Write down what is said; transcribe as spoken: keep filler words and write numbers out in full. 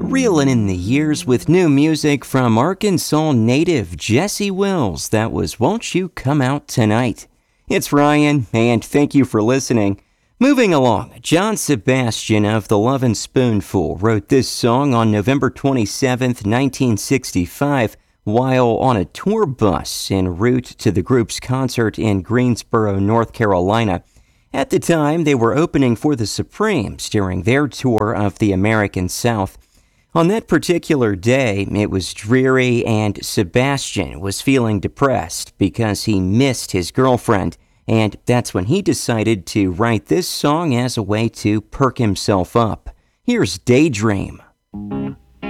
Reeling in the years with new music from Arkansas native Jesse Wills. That was Won't You Come Out Tonight. It's Ryan, and thank you for listening. Moving along, John Sebastian of the Lovin' Spoonful wrote this song on November twenty-seventh, nineteen sixty-five, while on a tour bus en route to the group's concert in Greensboro, North Carolina. At the time, they were opening for the Supremes during their tour of the American South. On that particular day, it was dreary and Sebastian was feeling depressed because he missed his girlfriend, and that's when he decided to write this song as a way to perk himself up. Here's Daydream.